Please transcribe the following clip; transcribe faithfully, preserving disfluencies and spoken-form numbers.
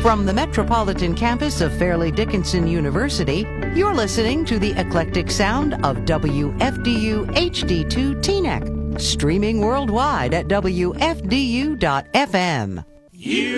From the metropolitan campus of Fairleigh Dickinson University, you're listening to the eclectic sound of W F D U H D two Teaneck, streaming worldwide at W F D U dot F M. You